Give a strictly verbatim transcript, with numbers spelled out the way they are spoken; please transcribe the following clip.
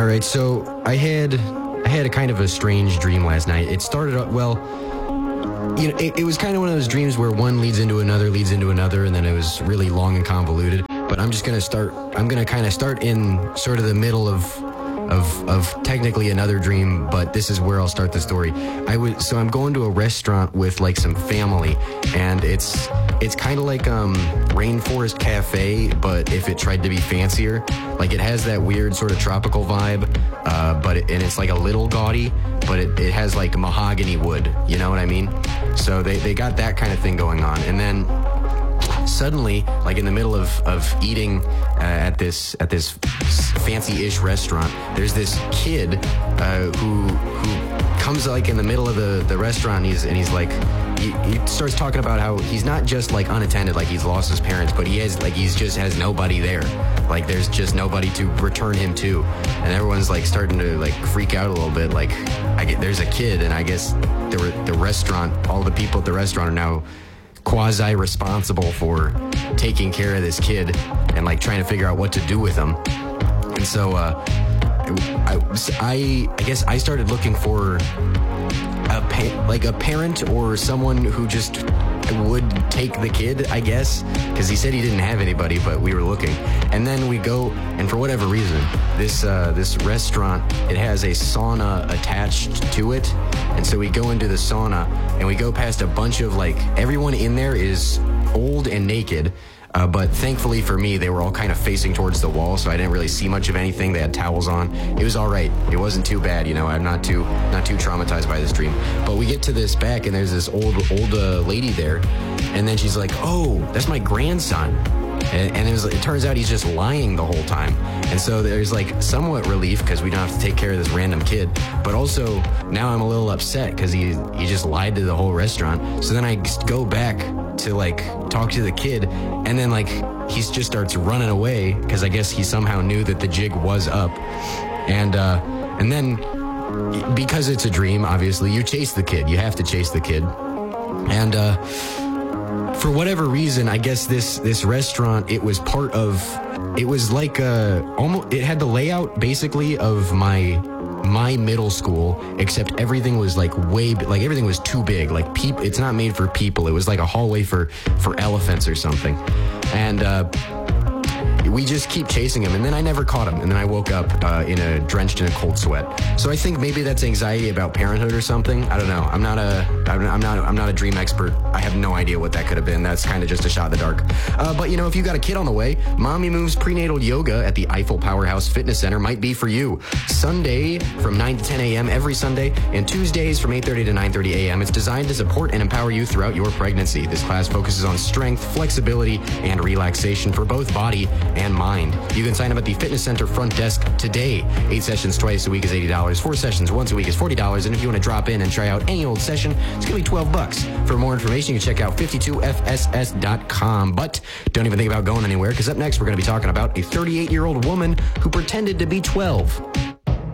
All right, so I had I had a kind of a strange dream last night. It started out, well, you know, it, it was kind of one of those dreams where one leads into another, leads into another, and then it was really long and convoluted. But I'm just going to start, I'm going to kind of start in sort of the middle of, of, of technically another dream, but this is where I'll start the story. I was, so I'm going to a restaurant with like some family, and it's, it's kind of like, um, Rainforest Cafe, but if it tried to be fancier. Like, it has that weird sort of tropical vibe, uh, but it, and it's like a little gaudy, but it, it has like mahogany wood, you know what I mean? So they, they got that kind of thing going on. And then suddenly, like in the middle of, of eating uh, at this at this fancy-ish restaurant, there's this kid uh, who who comes like in the middle of the, the restaurant, and he's, and he's like, he, he starts talking about how he's not just like unattended, like he's lost his parents, but he has like he's just has nobody there. Like there's just nobody to return him to, and everyone's like starting to like freak out a little bit. Like, I get there's a kid, and I guess the the restaurant, all the people at the restaurant are now quasi-responsible for taking care of this kid and like trying to figure out what to do with him. And so uh, I, I, I guess I started looking for a pa- like a parent or someone who just would take the kid, I guess, because he said he didn't have anybody, but we were looking. And then we go, and for whatever reason, this uh, this restaurant, it has a sauna attached to it. And so we go into the sauna, and we go past a bunch of, like, everyone in there is old and naked. Uh, but thankfully for me, they were all kind of facing towards the wall, so I didn't really see much of anything. They had towels on. It was all right. It wasn't too bad, you know. I'm not too not too traumatized by this dream. But we get to this back, and there's this old old uh, lady there, and then she's like, "Oh, that's my grandson." And, and it, was, it turns out he's just lying the whole time. And so there's like somewhat relief because we don't have to take care of this random kid. But also now I'm a little upset because he he just lied to the whole restaurant. So then I go back to like talk to the kid, and then like he just starts running away because I guess he somehow knew that the jig was up. And uh, and then because it's a dream, obviously you chase the kid. You have to chase the kid. And uh, for whatever reason, I guess this this restaurant, it was part of, it was like a almost, it had the layout basically of my my middle school, except everything was like way, like everything was too big. Like people, it's not made for people. It was like a hallway for for elephants or something. And uh, we just keep chasing him, and then I never caught him, and then I woke up uh, in a drenched in a cold sweat. So I think maybe that's anxiety about parenthood or something. I don't know. I'm not a I'm not I'm not a dream expert. I have no idea what that could have been. That's kind of just a shot in the dark. Uh, but you know, if you got a kid on the way, Mommy Moves Prenatal Yoga at the Eiffel Powerhouse Fitness Center might be for you. Sunday from nine to ten a.m. every Sunday, and Tuesdays from eight thirty to nine thirty a.m. It's designed to support and empower you throughout your pregnancy. This class focuses on strength, flexibility, and relaxation for both body and mind. You can sign up at the fitness center front desk today. Eight sessions twice a week is eighty dollars. Four sessions once a week is forty dollars. And if you want to drop in and try out any old session, it's going to be twelve bucks. For more information, you can check out fifty-two F S S dot com. But don't even think about going anywhere, because up next, we're going to be talking about a thirty-eight-year-old woman who pretended to be twelve.